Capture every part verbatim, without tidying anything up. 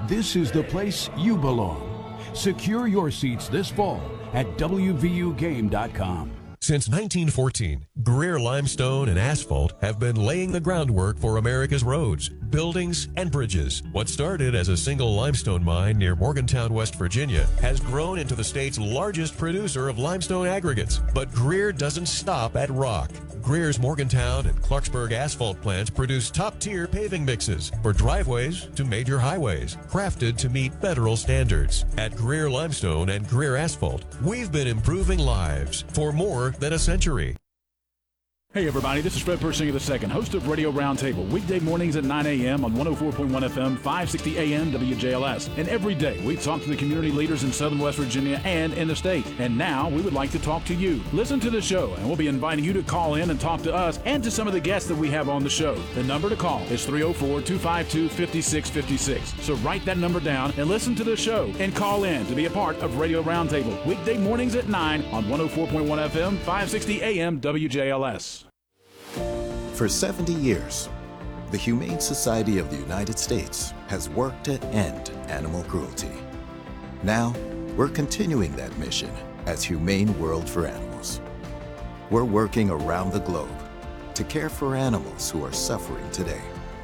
this is the place you belong. Secure your seats this fall at W V U game dot com. Since nineteen fourteen, Greer Limestone and Asphalt have been laying the groundwork for America's roads, buildings, and bridges. What started as a single limestone mine near Morgantown, West Virginia, has grown into the state's largest producer of limestone aggregates. But Greer doesn't stop at rock. Greer's Morgantown and Clarksburg asphalt plants produce top-tier paving mixes for driveways to major highways, crafted to meet federal standards. At Greer Limestone and Greer Asphalt, we've been improving lives for more than a century. Hey everybody, this is Fred Persinger the second, host of Radio Roundtable, weekday mornings at nine a.m. on one oh four point one F M, five sixty A M W J L S. And every day we talk to the community leaders in southern West Virginia and in the state. And now we would like to talk to you. Listen to the show, and we'll be inviting you to call in and talk to us and to some of the guests that we have on the show. The number to call is three oh four, two five two, five six five six. So write that number down and listen to the show and call in to be a part of Radio Roundtable, weekday mornings at nine on one oh four point one F M, five sixty A M W J L S. For seventy years, the Humane Society of the United States has worked to end animal cruelty. Now, we're continuing that mission as Humane World for Animals. We're working around the globe to care for animals who are suffering today.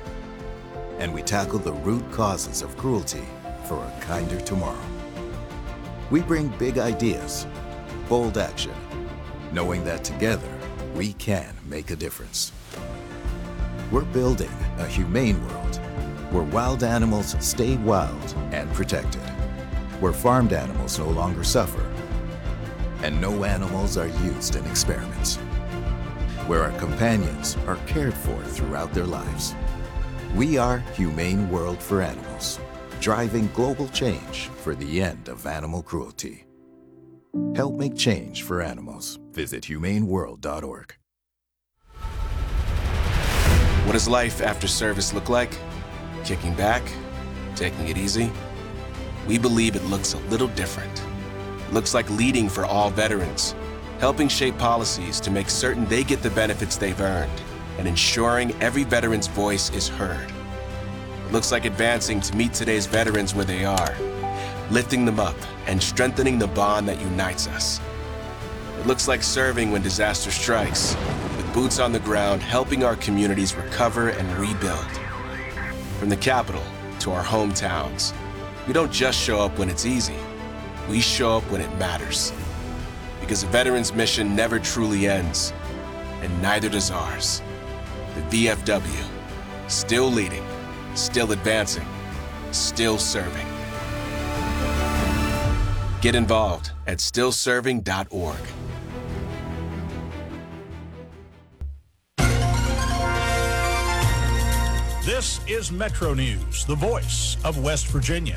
And we tackle the root causes of cruelty for a kinder tomorrow. We bring big ideas, bold action, knowing that together we can make a difference. We're building a humane world where wild animals stay wild and protected, where farmed animals no longer suffer, and no animals are used in experiments, where our companions are cared for throughout their lives. We are Humane World for Animals, driving global change for the end of animal cruelty. Help make change for animals. Visit humane world dot org. What does life after service look like? Kicking back? Taking it easy? We believe it looks a little different. It looks like leading for all veterans, helping shape policies to make certain they get the benefits they've earned, and ensuring every veteran's voice is heard. It looks like advancing to meet today's veterans where they are, lifting them up and strengthening the bond that unites us. It looks like serving when disaster strikes, with boots on the ground helping our communities recover and rebuild. From the capital to our hometowns, we don't just show up when it's easy, we show up when it matters. Because a veteran's mission never truly ends, and neither does ours. The V F W, still leading, still advancing, still serving. Get involved at still serving dot org. This is Metro News, the voice of West Virginia.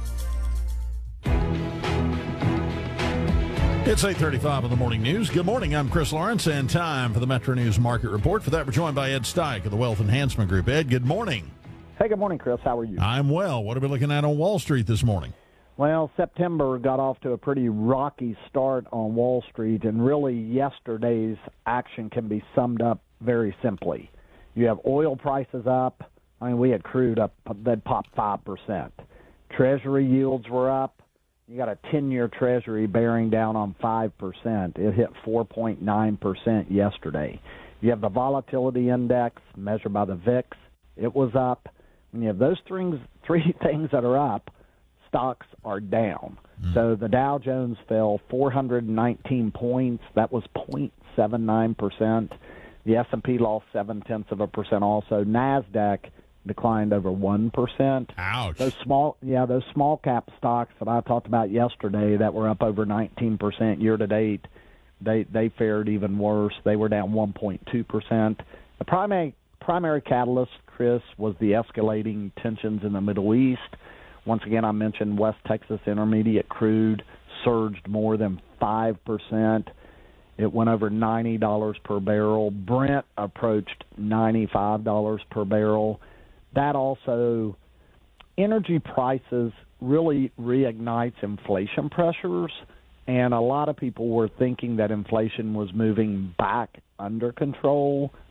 It's eight thirty-five in the morning news. Good morning, I'm Chris Lawrence, and time for the Metro News Market Report. For that, we're joined by Ed Steik of the Wealth Enhancement Group. Ed, good morning. Hey, good morning, Chris. How are you? I'm well. What are we looking at on Wall Street this morning? Well, September got off to a pretty rocky start on Wall Street, and really yesterday's action can be summed up very simply. You have oil prices up. I mean, we had crude up, that popped five percent. Treasury yields were up. You got a ten-year Treasury bearing down on five percent. It hit four point nine percent yesterday. You have the volatility index measured by the V I X. It was up. When you have those three, three things that are up, stocks are down. Mm. So the Dow Jones fell four hundred nineteen points. That was zero point seven nine percent. The S and P lost seven-tenths of a percent also. NASDAQ declined over one percent. Ouch. Those small, yeah, those small cap stocks that I talked about yesterday that were up over nineteen percent year to date, they they fared even worse. They were down one point two percent. The primary primary catalyst, Chris, was the escalating tensions in the Middle East. Once again, I mentioned West Texas Intermediate crude surged more than five percent. It went over ninety dollars per barrel. Brent approached ninety-five dollars per barrel. That also, energy prices really reignites inflation pressures, and a lot of people were thinking that inflation was moving back under control.